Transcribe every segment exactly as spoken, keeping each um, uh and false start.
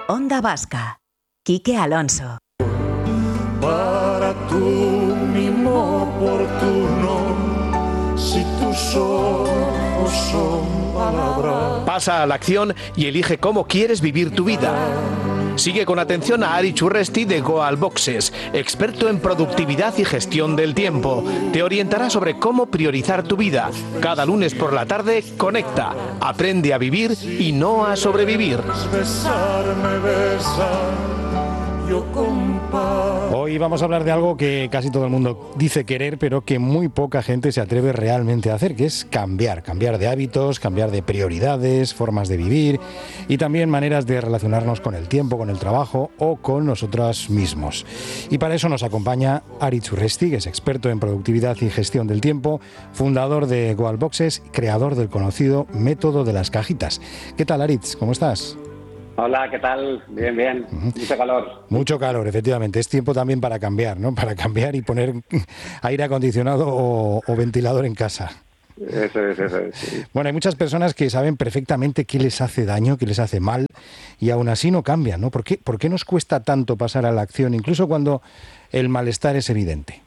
Onda Vasca. Quique Alonso. Para tu mimo oportuno, si tus ojos son palabras. Pasa a la acción y elige cómo quieres vivir tu vida. Sigue con atención a Ari Churresti de Goal Boxes, experto en productividad y gestión del tiempo. Te orientará sobre cómo priorizar tu vida. Cada lunes por la tarde, conecta, aprende a vivir y no a sobrevivir. Besarme, besa, yo comparto. Hoy vamos a hablar de algo que casi todo el mundo dice querer, pero que muy poca gente se atreve realmente a hacer, que es cambiar, cambiar de hábitos, cambiar de prioridades, formas de vivir y también maneras de relacionarnos con el tiempo, con el trabajo o con nosotros mismos. Y para eso nos acompaña Ari Churresti, que es experto en productividad y gestión del tiempo, fundador de Goal Boxes, creador del conocido método de las cajitas. ¿Qué tal, Aritz? ¿Cómo estás? Hola, ¿qué tal? Bien, bien. Uh-huh. Mucho calor. Mucho calor, efectivamente. Es tiempo también para cambiar, ¿no? Para cambiar y poner aire acondicionado o, o ventilador en casa. Eso es, eso es. Sí. Bueno, hay muchas personas que saben perfectamente qué les hace daño, qué les hace mal, y aún así no cambian, ¿no? ¿Por qué, por qué nos cuesta tanto pasar a la acción, incluso cuando el malestar es evidente?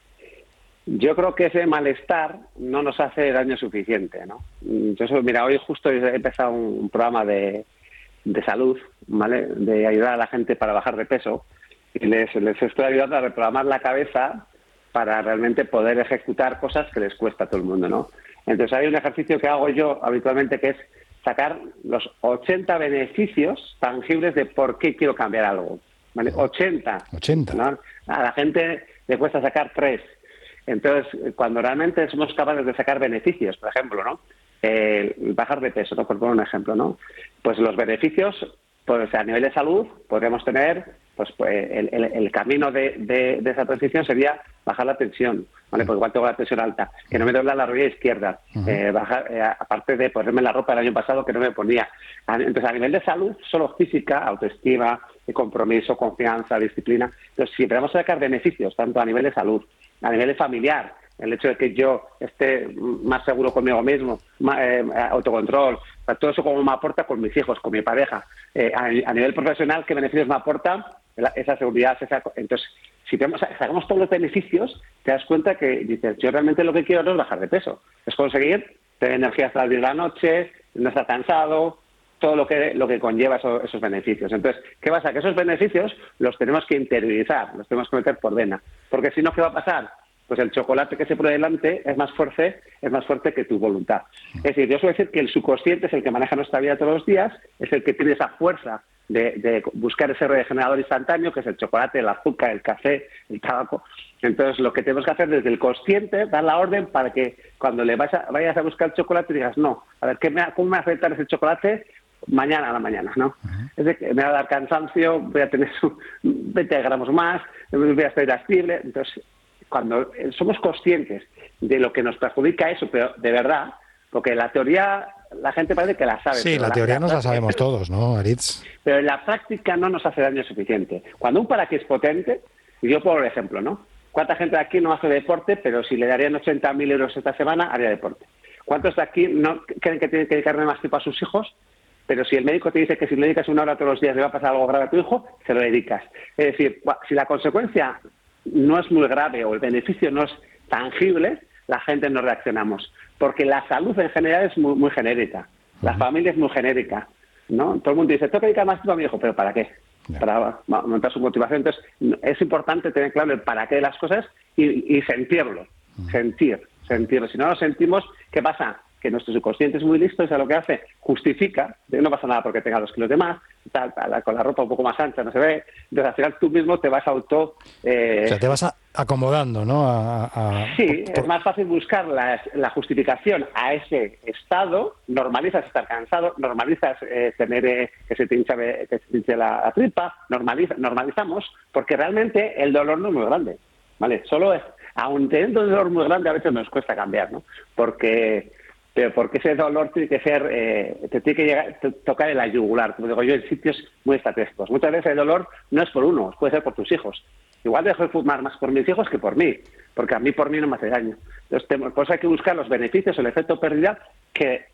Yo creo que ese malestar no nos hace daño suficiente, ¿no? Entonces, mira, hoy justo he empezado un programa de... de salud, ¿vale? De ayudar a la gente para bajar de peso, y les, les estoy ayudando a reprogramar la cabeza para realmente poder ejecutar cosas que les cuesta a todo el mundo, ¿no? Entonces hay un ejercicio que hago yo habitualmente que es sacar los ochenta beneficios tangibles de por qué quiero cambiar algo, ¿vale? ochenta. ochenta. ¿No? A la gente le cuesta sacar tres. Entonces, cuando realmente somos capaces de sacar beneficios, por ejemplo, ¿no? Eh, bajar de peso, ¿no? Por poner un ejemplo, ¿no? Pues los beneficios, pues a nivel de salud, podríamos tener, pues, pues el, el, el camino de, de, de esa transición sería bajar la tensión, ¿vale? Porque igual tengo la tensión alta, que no me dobla la rodilla izquierda, uh-huh. eh, bajar, eh, aparte de ponerme la ropa el año pasado que no me ponía. Entonces, a nivel de salud, solo física, autoestima, compromiso, confianza, disciplina. Entonces, si podemos sacar beneficios, tanto a nivel de salud, a nivel de familiar, el hecho de que yo esté más seguro conmigo mismo, más, eh, autocontrol, todo eso como me aporta con mis hijos, con mi pareja. Eh, a, a nivel profesional, ¿qué beneficios me aporta esa seguridad? Esa, entonces, si tenemos, sacamos todos los beneficios, te das cuenta que dices, yo realmente lo que quiero no es bajar de peso, es conseguir tener energía hasta las diez de la noche, no estar cansado, todo lo que lo que conlleva eso, esos beneficios. Entonces, ¿qué pasa? Que esos beneficios los tenemos que interiorizar, los tenemos que meter por vena, porque si no, ¿qué va a pasar? Pues el chocolate que se pone delante es más fuerte, es más fuerte que tu voluntad. Es decir, yo suelo decir que el subconsciente es el que maneja nuestra vida todos los días, es el que tiene esa fuerza de, de buscar ese regenerador instantáneo, que es el chocolate, el azúcar, el café, el tabaco. Entonces, lo que tenemos que hacer desde el consciente, dar la orden para que cuando le vayas a, vayas a buscar el chocolate digas, no, a ver, ¿qué me, ¿cómo me va a afectar ese chocolate? Mañana a la mañana, ¿no? Uh-huh. Es de que me va a dar cansancio, voy a tener veinte gramos más, voy a estar irascible. Entonces, cuando somos conscientes de lo que nos perjudica eso, pero de verdad, porque la teoría la gente parece que la sabe. Sí, la, la teoría la, nos la sabemos todos, ¿no, Aritz? Pero en la práctica no nos hace daño suficiente. Cuando un para qué es potente, y yo por ejemplo, ¿no? ¿Cuánta gente de aquí no hace deporte, pero si le darían ochenta mil euros esta semana, haría deporte? ¿Cuántos de aquí no creen que tienen que dedicarle más tiempo a sus hijos? Pero si el médico te dice que si le dedicas una hora todos los días le va a pasar algo grave a tu hijo, se lo dedicas. Es decir, si la consecuencia no es muy grave o el beneficio no es tangible, la gente no reaccionamos. Porque la salud en general es muy, muy genérica. La uh-huh. familia es muy genérica, ¿no? Todo el mundo dice, tengo que dedicar más tiempo a mi hijo, pero ¿para qué? Yeah. Para aumentar su motivación. Entonces, es importante tener claro el para qué de las cosas y, y sentirlo. Uh-huh. Sentir, sentirlo. Si no lo sentimos, ¿qué pasa? Que nuestro subconsciente es muy listo y ¿sabe lo que hace? Justifica, no pasa nada porque tenga dos kilos de más, tal, tal, con la ropa un poco más ancha no se ve, entonces al final tú mismo te vas auto... Eh... O sea, te vas a, acomodando, ¿no? A, a... Sí, por... es más fácil buscar la, la justificación a ese estado, normalizas estar cansado, normalizas eh, tener eh, que se te hincha, que se te hinche la, la tripa, normaliza, normalizamos, porque realmente el dolor no es muy grande, ¿vale? Solo es, aun teniendo un dolor muy grande a veces nos cuesta cambiar, ¿no? Porque... Pero porque ese dolor tiene que ser, eh, te tiene que llegar, te, tocar el yugular, como digo yo, en sitios muy estratégicos. Muchas veces el dolor no es por uno, puede ser por tus hijos. Igual dejo de fumar más por mis hijos que por mí, porque a mí por mí no me hace daño. Entonces, tenemos, por eso hay que buscar los beneficios, el efecto pérdida, que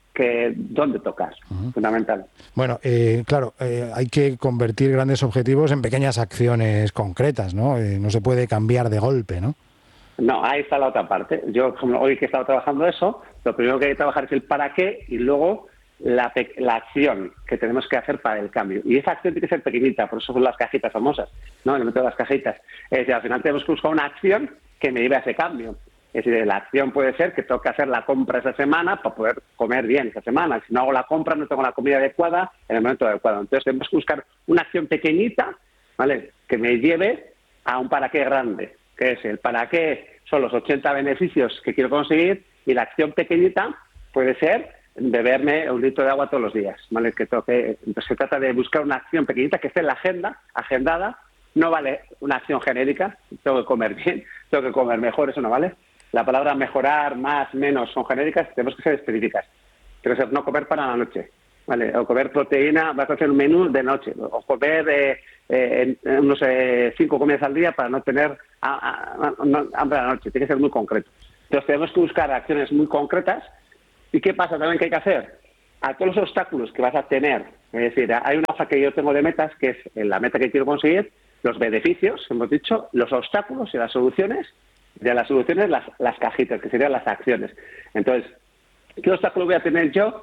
que dónde tocar, uh-huh. fundamental. Bueno, eh, claro, eh, hay que convertir grandes objetivos en pequeñas acciones concretas, ¿no? Eh, no se puede cambiar de golpe, ¿no? No, ahí está la otra parte. Yo, como hoy que he estado trabajando eso, lo primero que hay que trabajar es el para qué y luego la, la acción que tenemos que hacer para el cambio. Y esa acción tiene que ser pequeñita, por eso son las cajitas famosas, ¿no? El método de las cajitas. Es decir, al final tenemos que buscar una acción que me lleve a ese cambio. Es decir, la acción puede ser que tengo que hacer la compra esa semana para poder comer bien esa semana. Si no hago la compra, no tengo la comida adecuada en el momento adecuado. Entonces tenemos que buscar una acción pequeñita, ¿vale?, que me lleve a un para qué grande, que es el para qué son los ochenta beneficios que quiero conseguir, y la acción pequeñita puede ser beberme un litro de agua todos los días, ¿vale? Que tengo que, entonces se trata de buscar una acción pequeñita que esté en la agenda, agendada. No vale una acción genérica, tengo que comer bien, tengo que comer mejor, eso no vale. La palabra mejorar, más, menos son genéricas, tenemos que ser específicas. Tengo que ser no comer para la noche, ¿vale? O comer proteína, vas a hacer un menú de noche, o comer eh, eh, unos eh, cinco comidas al día para no tener a, a, a, hambre a la noche. Tiene que ser muy concreto. Entonces tenemos que buscar acciones muy concretas. ¿Y qué pasa también que hay que hacer? A todos los obstáculos que vas a tener, es decir, hay una hoja que yo tengo de metas, que es la meta que quiero conseguir, los beneficios, hemos dicho, los obstáculos y las soluciones. De las soluciones, las, las cajitas, que serían las acciones. Entonces, ¿qué obstáculo voy a tener yo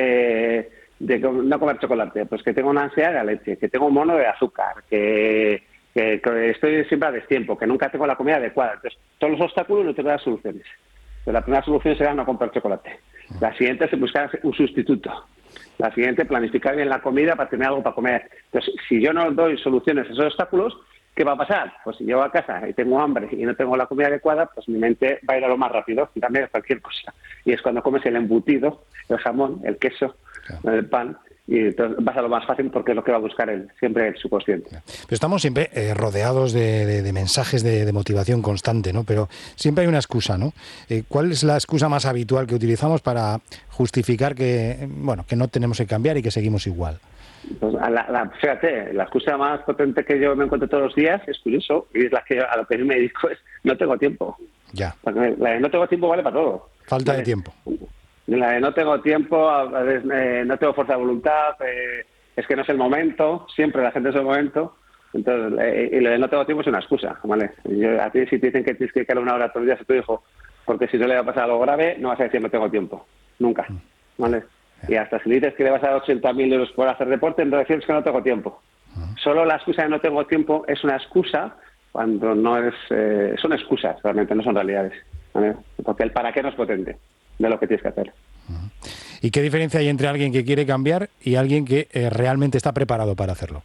de, de no comer chocolate? Pues que tengo una ansiedad de la leche, que tengo un mono de azúcar, que, que, que estoy siempre a destiempo, que nunca tengo la comida adecuada. Entonces, todos los obstáculos no tengo las soluciones. Pero la primera solución será no comprar chocolate. La siguiente es buscar un sustituto. La siguiente, planificar bien la comida para tener algo para comer. Entonces, si yo no doy soluciones a esos obstáculos, ¿qué va a pasar? Pues si llego a casa y tengo hambre y no tengo la comida adecuada, pues mi mente va a ir a lo más rápido y también a cualquier cosa. Y es cuando comes el embutido, el jamón, el queso, claro, el pan, y entonces vas a lo más fácil porque es lo que va a buscar él, siempre el subconsciente. Pero estamos siempre eh, rodeados de, de, de mensajes de, de motivación constante, ¿no? Pero siempre hay una excusa, ¿no? Eh, ¿Cuál es la excusa más habitual que utilizamos para justificar que, bueno, que no tenemos que cambiar y que seguimos igual? Pues a la, la, fíjate, la excusa más potente que yo me encuentro todos los días es curioso, y es la que a lo que yo me dedico, es no tengo tiempo. Ya. Porque la de no tengo tiempo vale para todo. Falta ¿vale? de tiempo. La de no tengo tiempo, a veces, eh, no tengo fuerza de voluntad, eh, es que no es el momento, siempre la gente es el momento. Entonces, eh, y lo de no tengo tiempo es una excusa, ¿vale? Yo, a ti si te dicen que tienes que dedicar una hora todos los días a tu hijo, porque si no le va a pasar algo grave, no vas a decir no tengo tiempo, nunca, ¿vale? Y hasta si dices que le vas a dar ochenta mil euros por hacer deporte, entonces dices que no tengo tiempo. Uh-huh. Solo la excusa de no tengo tiempo es una excusa cuando no es... Eh, son excusas, realmente, no son realidades, ¿vale? Porque el para qué no es potente de lo que tienes que hacer. Uh-huh. ¿Y qué diferencia hay entre alguien que quiere cambiar y alguien que eh, realmente está preparado para hacerlo?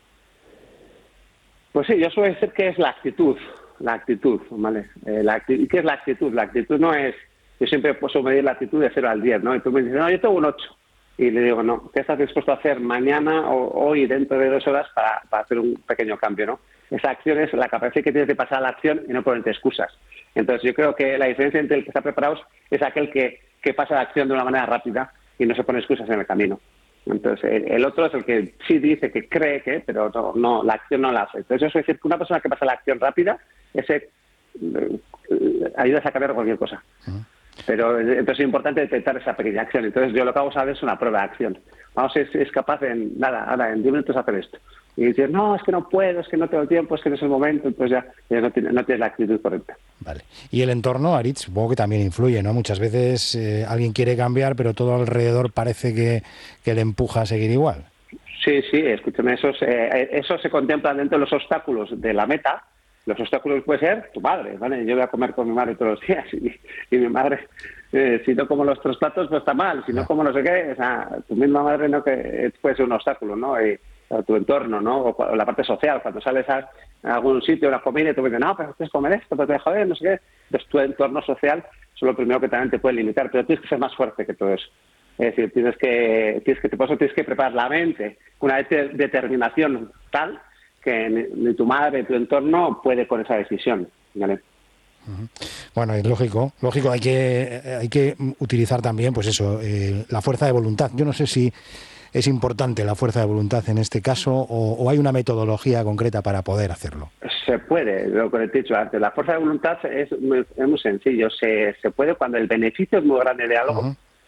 Pues sí, yo suelo decir que es la actitud, la actitud, ¿vale? Eh, la acti- ¿Y qué es la actitud? La actitud no es... Yo siempre puedo medir la actitud de cero al diez, ¿no? Y tú me dices, no, yo tengo un ocho. Y le digo, no, ¿qué estás dispuesto a hacer mañana o hoy, dentro de dos horas, para, para hacer un pequeño cambio, ¿no? Esa acción es la capacidad que tienes de pasar a la acción y no ponerte excusas. Entonces, yo creo que la diferencia entre el que está preparado es aquel que, que pasa a la acción de una manera rápida y no se pone excusas en el camino. Entonces, el, el otro es el que sí dice que cree que, pero no, no la acción no la hace. Entonces, eso es decir que una persona que pasa a la acción rápida, ese eh, ayuda a cambiar cualquier cosa. Uh-huh. Pero entonces es importante detectar esa pequeña acción. Entonces yo lo que hago es una prueba de acción. Vamos, es, es capaz en nada, ahora en diez minutos hacer esto. Y decir, no, es que no puedo, es que no tengo tiempo, es que no es el momento, entonces ya, ya no, tiene, no tienes la actitud correcta. Vale. Y el entorno, Aritz, supongo que también influye, ¿no? Muchas veces eh, alguien quiere cambiar, pero todo alrededor parece que, que le empuja a seguir igual. Sí, sí, escúchame, eso, eh, eso se contempla dentro de los obstáculos de la meta. Los obstáculos puede ser tu madre, ¿vale? Yo voy a comer con mi madre todos los días y, y mi madre, eh, si no como los tres platos, pues está mal. Si no como no sé qué, o sea, tu misma madre no que puede ser un obstáculo, ¿no? Y, o tu entorno, ¿no? O, o la parte social, cuando sales a, a algún sitio, a una comida y tú me dices, no, pero tienes que comer esto, pero te joder, no sé qué. Entonces tu entorno social es lo primero que también te puede limitar, pero tienes que ser más fuerte que todo eso. Es decir, tienes que, tienes que, por eso tienes que preparar la mente, una de- determinación tal que ni, ni tu madre, ni tu entorno puede con esa decisión, ¿vale? Bueno, es lógico, lógico, hay que hay que utilizar también, pues eso, eh, la fuerza de voluntad. Yo no sé si es importante la fuerza de voluntad en este caso o, o hay una metodología concreta para poder hacerlo. Se puede, lo que te he dicho antes, la fuerza de voluntad es muy, es muy sencillo, se, se puede cuando el beneficio es muy grande de algo, uh-huh.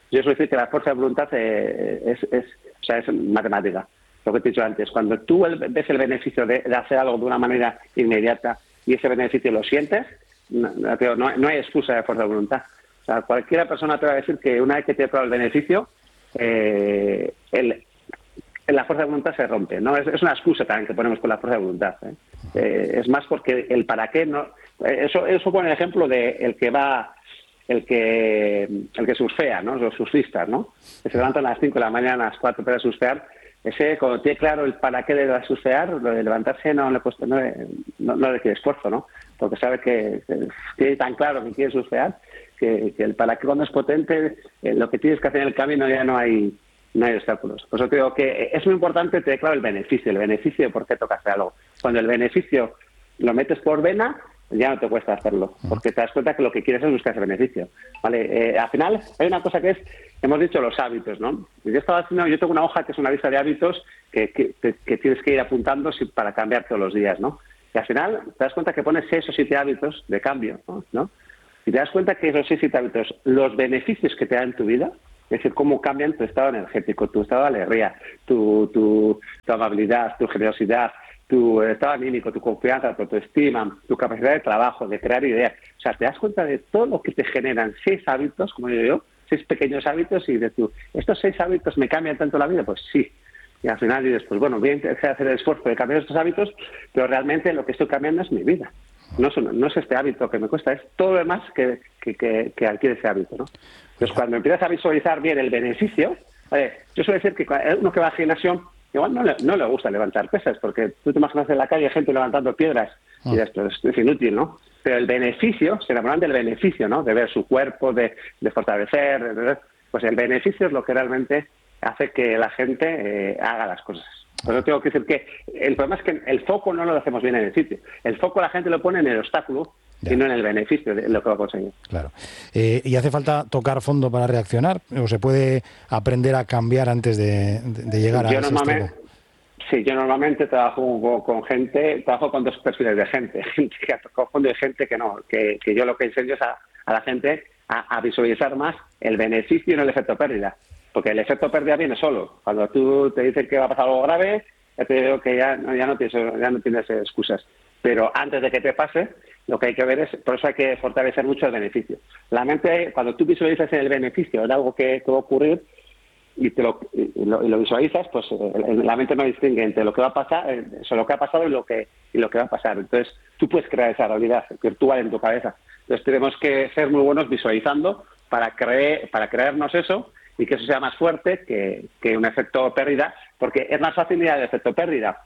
Yo suelo decir que la fuerza de voluntad eh, es, es, o sea, es matemática. Lo que te he dicho antes, cuando tú ves el beneficio de, de hacer algo de una manera inmediata y ese beneficio lo sientes, no, no, no hay excusa de fuerza de voluntad. O sea, cualquiera persona te va a decir que una vez que te ha probado el beneficio, eh, el, la fuerza de voluntad se rompe, ¿no? Es, es una excusa también que ponemos con la fuerza de voluntad, ¿eh? Eh, es más porque el para qué no. Eso, eso pone el ejemplo de el que va, el que el que surfea, ¿no? Los surfistas, ¿no? Que se levantan a las cinco de la mañana, a las cuatro para surfear. Ese, cuando tiene claro el para qué de surfear, lo de levantarse no le cuesta, no, no, no le quiere esfuerzo, ¿no? Porque sabe que, que tiene tan claro que quiere surfear que, que el para qué cuando es potente, eh, lo que tienes que hacer en el camino ya no hay no hay obstáculos. Por eso te digo que es muy importante tener claro el beneficio, el beneficio de por qué toca hacer algo. Cuando el beneficio lo metes por vena, ya no te cuesta hacerlo, porque te das cuenta que lo que quieres es buscar ese beneficio, ¿vale? Eh, al final hay una cosa que es, hemos dicho los hábitos, ¿no? Yo estaba haciendo, yo tengo una hoja que es una lista de hábitos que, que, que tienes que ir apuntando para cambiar todos los días, ¿no? Y al final te das cuenta que pones seis o siete hábitos de cambio, ¿no? Y te das cuenta que esos seis o siete hábitos, los beneficios que te dan en tu vida, es decir, cómo cambian tu estado energético, tu estado de alegría, tu, tu, tu amabilidad, tu generosidad, tu estado anímico, tu confianza, tu autoestima, tu capacidad de trabajo, de crear ideas. O sea, te das cuenta de todo lo que te generan seis hábitos, como digo yo, seis pequeños hábitos, y de tu, ¿estos seis hábitos me cambian tanto la vida? Pues sí. Y al final dices, pues bueno, voy a intentar hacer el esfuerzo de cambiar estos hábitos, pero realmente lo que estoy cambiando es mi vida. No es, no es este hábito que me cuesta, es todo lo demás que, que, que, que adquiere ese hábito, ¿no? Entonces, cuando empiezas a visualizar bien el beneficio, ¿vale? Yo suelo decir que uno que va al gimnasio, igual no le, no le gusta levantar pesas, porque tú te imaginas en la calle gente levantando piedras, oh. y esto es, es inútil, ¿no? Pero el beneficio, se enamoran del beneficio, ¿no? De ver su cuerpo, de, de fortalecer, de, pues el beneficio es lo que realmente hace que la gente eh, haga las cosas. Por eso tengo que decir que el problema es que el foco no lo hacemos bien en el sitio. El foco la gente lo pone en el obstáculo, ya, y no en el beneficio de lo que va a conseguir. Claro. Eh, ¿Y hace falta tocar fondo para reaccionar? ¿O se puede aprender a cambiar antes de, de, de llegar a yo ese extremo? Sí, yo normalmente trabajo con, con gente, trabajo con dos perfiles de gente. Gente que ha tocado fondo y gente que no. Que, que yo lo que enseño es a, a la gente a, a visualizar más el beneficio y no el efecto pérdida. Porque el efecto pérdida viene solo. Cuando tú te dicen que va a pasar algo grave, ya te digo que ya, ya, no, tienes, ya no tienes excusas. Pero antes de que te pase, lo que hay que ver es, por eso hay que fortalecer mucho el beneficio. La mente, cuando tú visualizas el beneficio de algo que, que va a ocurrir y, te lo, y, lo, y lo visualizas, pues la mente no distingue entre lo que va a pasar, eso, lo que ha pasado y lo que, y lo que va a pasar. Entonces, tú puedes crear esa realidad virtual en tu cabeza. Entonces, tenemos que ser muy buenos visualizando para, creer, para creernos eso, y que eso sea más fuerte que, que un efecto pérdida, porque es más fácil ir al efecto pérdida.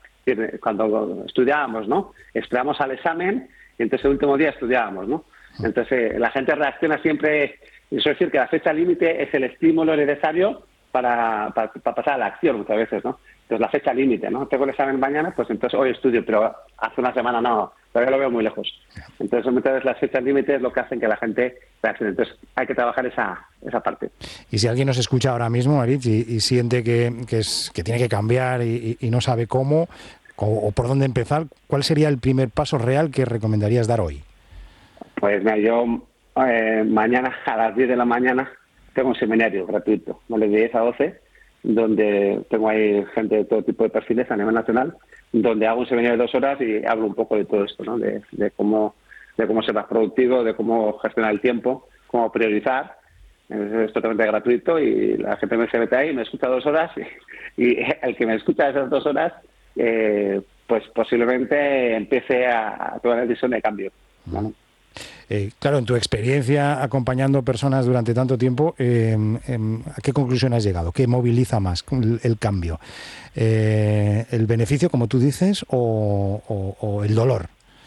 Cuando estudiábamos, ¿no? Esperamos al examen y entonces el último día estudiábamos, ¿no? Entonces la gente reacciona siempre, y eso es decir que la fecha límite es el estímulo necesario para, para, para pasar a la acción muchas veces, ¿no? Entonces la fecha límite, ¿no? Tengo el examen mañana, pues entonces hoy estudio, pero hace una semana no, todavía lo veo muy lejos. Entonces muchas veces las fechas límites es lo que hacen que la gente reaccione. Entonces hay que trabajar esa, esa parte. Y si alguien nos escucha ahora mismo, Aritz, y, y siente que, que, es, que tiene que cambiar y, y no sabe cómo o, o por dónde empezar, ¿cuál sería el primer paso real que recomendarías dar hoy? Pues mira, yo eh, mañana a las diez de la mañana tengo un seminario gratuito, ¿vale? De diez a doce, donde tengo ahí gente de todo tipo de perfiles a nivel nacional, donde hago un seminario de dos horas y hablo un poco de todo esto, ¿no? De, de cómo de cómo ser más productivo, de cómo gestionar el tiempo, cómo priorizar. Es totalmente gratuito y la gente me se mete ahí, me escucha dos horas y, y el que me escucha esas dos horas, eh, pues posiblemente empiece a, a tomar la decisión de cambio, ¿no? Eh, claro, en tu experiencia acompañando personas durante tanto tiempo, eh, eh, ¿a qué conclusión has llegado? ¿Qué moviliza más el, el cambio? Eh, ¿El beneficio, como tú dices, o, o, o el dolor?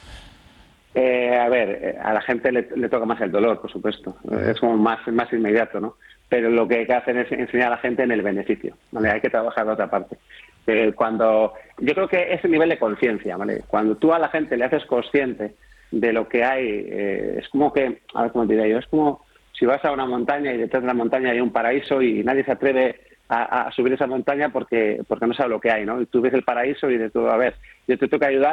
Eh, a ver, a la gente le, le toca más el dolor, por supuesto. Es como más, más inmediato, ¿no? Pero lo que hay que hacer es enseñar a la gente en el beneficio, ¿vale? Hay que trabajar de otra parte. Eh, cuando yo creo que es el nivel de conciencia, ¿vale? Cuando tú a la gente le haces consciente de lo que hay, eh, es como que, a ver cómo te diré yo, es como si vas a una montaña y detrás de la montaña hay un paraíso y nadie se atreve a, a subir esa montaña porque porque no sabe lo que hay, ¿no? Y tú ves el paraíso y de todo, a ver, yo te tengo que ayudar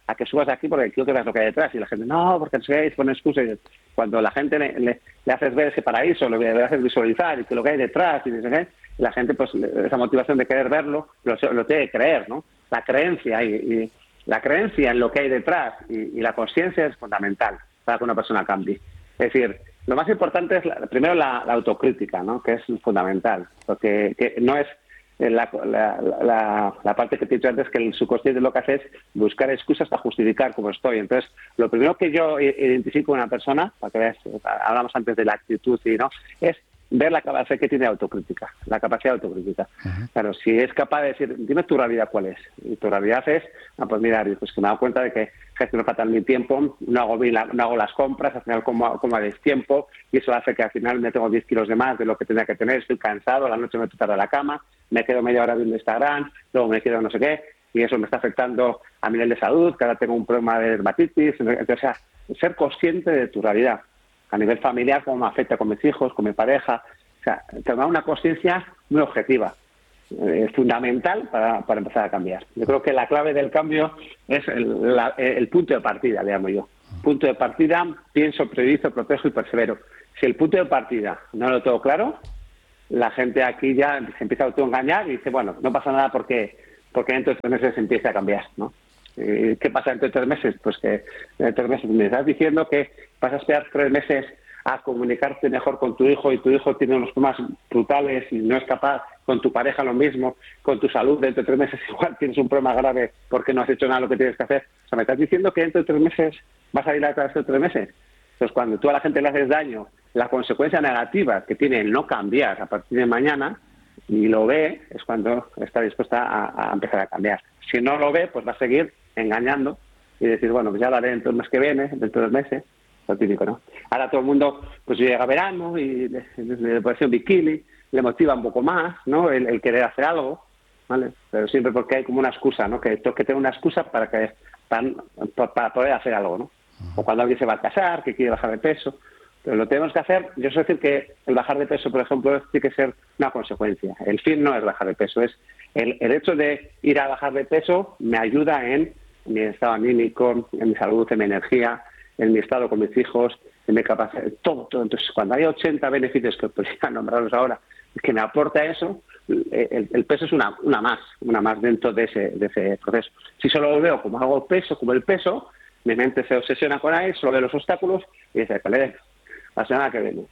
a que subas aquí porque quiero que veas lo que hay detrás. Y la gente, no, porque no sé, pone excusas. Cuando la gente le, le, le haces ver ese paraíso, le, le haces visualizar y que lo que hay detrás, y no sé, la gente, pues, esa motivación de querer verlo, lo, lo tiene que creer, ¿no? La creencia y, y la creencia en lo que hay detrás y, y la conciencia es fundamental para que una persona cambie. Es decir, lo más importante es, la, primero, la, la autocrítica, ¿no? Que es fundamental, porque que no es la, la, la, la parte que te he dicho antes, que el subconsciente lo que hace es buscar excusas para justificar cómo estoy. Entonces, lo primero que yo identifico en una persona, para que veas, hablamos antes de la actitud, y no, es ver la capacidad que tiene de autocrítica, la capacidad de autocrítica. Uh-huh. Claro, si es capaz de decir, dime tu realidad cuál es. Y tu realidad es, ah, pues mira, pues que me he dado cuenta de que gestiono fatal mi tiempo, no hago, bien la, no hago las compras, al final como, como a destiempo, y eso hace que al final me tengo diez kilos de más de lo que tenía que tener, estoy cansado, a la noche me meto tarde a la cama, me quedo media hora viendo Instagram, luego me quedo no sé qué, y eso me está afectando a nivel de salud, que ahora tengo un problema de dermatitis. Entonces, o sea, ser consciente de tu realidad. A nivel familiar, cómo me afecta con mis hijos, con mi pareja. O sea, tomar una conciencia muy objetiva. Es eh, fundamental para, para empezar a cambiar. Yo creo que la clave del cambio es el, la, el punto de partida, le llamo yo. Punto de partida, pienso, priorizo, protejo y persevero. Si el punto de partida no lo tengo claro, la gente aquí ya se empieza a autoengañar y dice, bueno, no pasa nada porque, porque dentro de tres meses se empieza a cambiar, ¿no? ¿Qué pasa dentro de tres meses? Pues que dentro de tres meses me estás diciendo que vas a esperar tres meses a comunicarte mejor con tu hijo y tu hijo tiene unos problemas brutales y no es capaz, con tu pareja lo mismo, con tu salud dentro de tres meses igual tienes un problema grave porque no has hecho nada de lo que tienes que hacer. O sea, me estás diciendo que dentro de tres meses vas a ir a través de tres meses. Entonces, cuando tú a la gente le haces daño, la consecuencia negativa que tiene el no cambiar a partir de mañana, y lo ve, es cuando está dispuesta a, a empezar a cambiar. Si no lo ve, pues va a seguir engañando y decir, bueno, pues ya lo haré dentro del mes que viene, dentro del mes, lo típico, ¿no? Ahora todo el mundo, pues llega verano y le, le parece un bikini, le motiva un poco más, ¿no? El, el querer hacer algo, ¿vale? Pero siempre porque hay como una excusa, ¿no? Que tengo que tener una excusa para que para, para poder hacer algo, ¿no? O cuando alguien se va a casar, que quiere bajar de peso. Pero lo tenemos que hacer, yo sé decir que el bajar de peso, por ejemplo, tiene que ser una consecuencia. El fin no es bajar de peso, es el, el hecho de ir a bajar de peso me ayuda en mi estado anímico, en mi salud, en mi energía, en mi estado con mis hijos, en mi capacidad, todo, todo. Entonces, cuando hay ochenta beneficios que podría nombrarlos ahora, que me aporta eso, el, el peso es una, una más, una más dentro de ese, de ese proceso. Si solo lo veo como algo peso, como el peso, mi mente se obsesiona con él, solo ve los obstáculos y dice, que la semana que viene.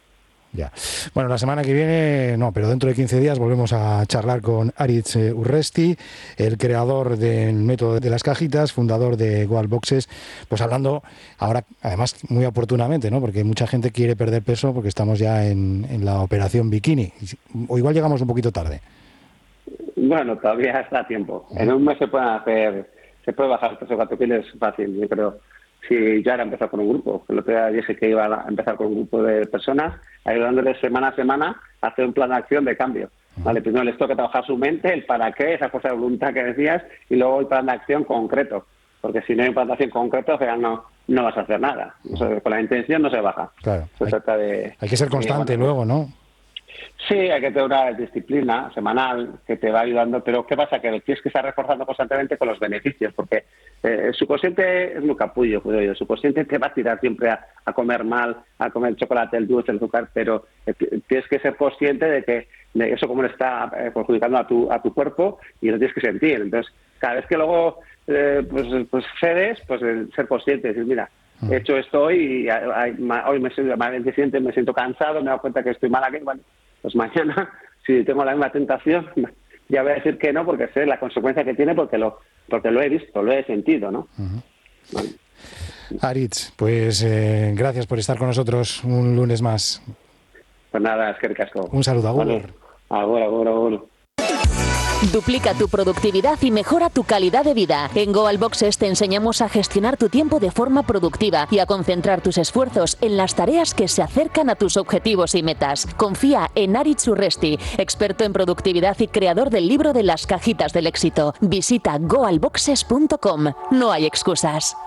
Ya. Bueno, la semana que viene, no, pero dentro de quince días volvemos a charlar con Aritz Urresti, el creador del método de las cajitas, fundador de Goal Boxes, pues hablando ahora, además, muy oportunamente, ¿no? Porque mucha gente quiere perder peso porque estamos ya en, en la operación bikini, o igual llegamos un poquito tarde. Bueno, todavía está a tiempo. En un mes se puede hacer, se puede bajar el peso cuatro kilos fácil, yo creo. Si ya era empezar con un grupo, el otro día dije que iba a empezar con un grupo de personas, ayudándoles semana a semana a hacer un plan de acción de cambio. Vale, primero les toca trabajar su mente, el para qué, esa fuerza de voluntad que decías, y luego el plan de acción concreto. Porque si no hay un plan de acción concreto, o sea, no, no vas a hacer nada. O sea, con la intención no se baja. Claro. Se hay, trata de, hay que ser constante de, bueno, luego, ¿no? Sí, hay que tener una disciplina semanal que te va ayudando, pero ¿qué pasa? Que tienes que estar reforzando constantemente con los beneficios, porque eh, el subconsciente es muy capullo, cuido yo. El subconsciente te va a tirar siempre a, a comer mal, a comer el chocolate, el dulce, el azúcar, pero eh, tienes que ser consciente de que de eso como le está eh, perjudicando a tu a tu cuerpo y lo tienes que sentir. Entonces, cada vez que luego eh, pues, pues cedes, pues el ser consciente, decir, mira, he hecho esto hoy y hay, hoy me siento, me siento cansado, me he dado cuenta que estoy mal aquí, bueno, pues mañana, si tengo la misma tentación, ya voy a decir que no, porque sé la consecuencia que tiene, porque lo porque lo he visto, lo he sentido, ¿no? Uh-huh. Bueno. Aritz, pues eh, gracias por estar con nosotros un lunes más. Pues nada, es que ricasco. Un saludo, agur. Vale. Agur, agur, agur. Duplica tu productividad y mejora tu calidad de vida. En Goal Boxes te enseñamos a gestionar tu tiempo de forma productiva y a concentrar tus esfuerzos en las tareas que se acercan a tus objetivos y metas. Confía en Aritz Urresti, experto en productividad y creador del libro de las cajitas del éxito. Visita goal boxes punto com. No hay excusas.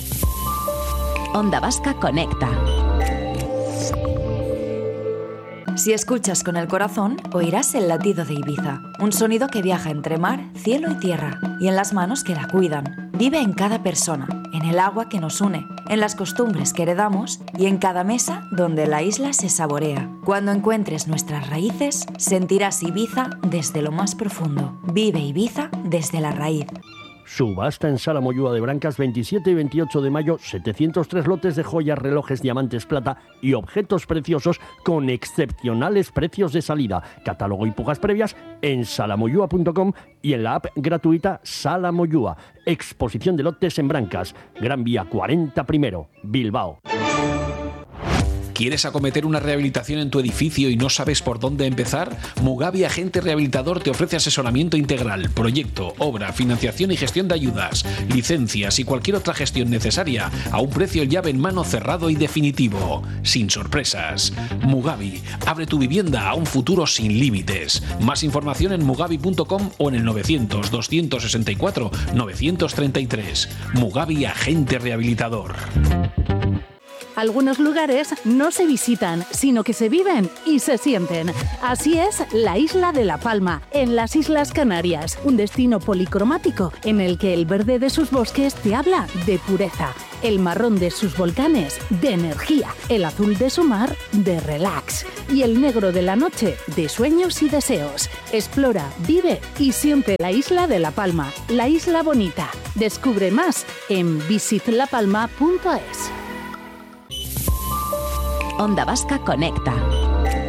Onda Vasca Conecta. Si escuchas con el corazón, oirás el latido de Ibiza, un sonido que viaja entre mar, cielo y tierra, y en las manos que la cuidan. Vive en cada persona, en el agua que nos une, en las costumbres que heredamos y en cada mesa donde la isla se saborea. Cuando encuentres nuestras raíces, sentirás Ibiza desde lo más profundo. Vive Ibiza desde la raíz. Subasta en Sala Moyúa de Brancas, veintisiete y veintiocho de mayo, setecientos tres lotes de joyas, relojes, diamantes, plata y objetos preciosos con excepcionales precios de salida. Catálogo y pujas previas en salamoyúa punto com y en la app gratuita Sala Moyúa. Exposición de lotes en Brancas, Gran Vía cuarenta primero, Bilbao. ¿Quieres acometer una rehabilitación en tu edificio y no sabes por dónde empezar? Mugavi Agente Rehabilitador te ofrece asesoramiento integral, proyecto, obra, financiación y gestión de ayudas, licencias y cualquier otra gestión necesaria a un precio llave en mano cerrado y definitivo, sin sorpresas. Mugavi, abre tu vivienda a un futuro sin límites. Más información en mugavi punto com o en el novecientos, doscientos sesenta y cuatro, novecientos treinta y tres. Mugavi Agente Rehabilitador. Algunos lugares no se visitan, sino que se viven y se sienten. Así es la isla de La Palma, en las Islas Canarias, un destino policromático en el que el verde de sus bosques te habla de pureza, el marrón de sus volcanes de energía, el azul de su mar de relax y el negro de la noche de sueños y deseos. Explora, vive y siente la isla de La Palma, la isla bonita. Descubre más en visit la palma punto es. Onda Vasca Conecta.